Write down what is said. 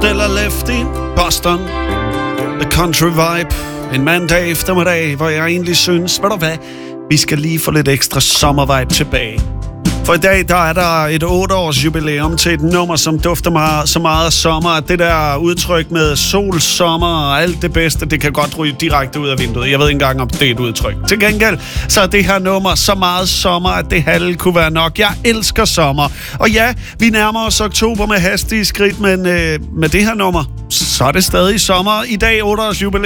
Driller Lefty, Boston, The Country Vibe. En mandag eftermiddag, hvor jeg egentlig synes, ved du hvad, vi skal lige få lidt ekstra sommervibe tilbage. For i dag, der er der et 8-års jubilæum til et nummer, som dufter så meget af sommer, at det der udtryk med sol, sommer og alt det bedste, det kan godt ryge direkte ud af vinduet. Jeg ved ikke engang, om det er et udtryk. Til gengæld, så er det her nummer så meget sommer, at det halve kunne være nok. Jeg elsker sommer. Og ja, vi nærmer os oktober med hastige skridt, men med det her nummer, så er det stadig sommer. I dag 8-års jubilæum.